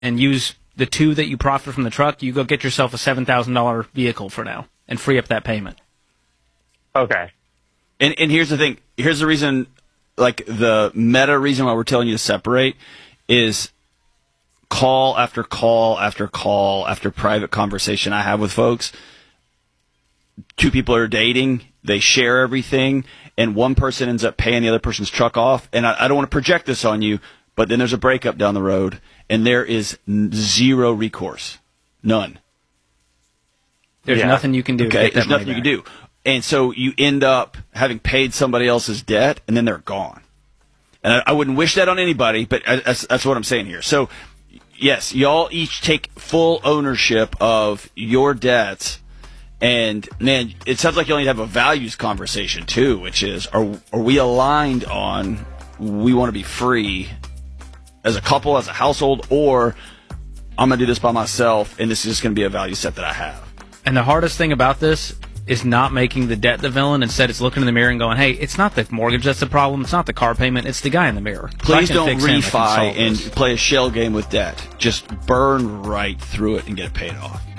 and use the $2,000 that you profit from the truck, you go get yourself a $7,000 vehicle for now and free up that payment. Okay. And here's the thing. Here's the reason, like the meta reason why we're telling you to separate is call after call after call after private conversation I have with folks. Two people are dating, they share everything, and one person ends up paying the other person's truck off. And I don't want to project this on you, but then there's a breakup down the road, and there is zero recourse. None. There's nothing you can do. Okay, there's nothing you can do. And so you end up having paid somebody else's debt, and then they're gone. And I wouldn't wish that on anybody, but that's what I'm saying here. So, yes, y'all each take full ownership of your debts. And, man, it sounds like you only have a values conversation, too, which is, are we aligned on we want to be free as a couple, as a household, or I'm going to do this by myself, and this is just going to be a value set that I have. And the hardest thing about this is not making the debt the villain. Instead, it's looking in the mirror and going, hey, it's not the mortgage that's the problem. It's not the car payment. It's the guy in the mirror. Please don't refi and play a shell game with debt. Just burn right through it and get it paid off.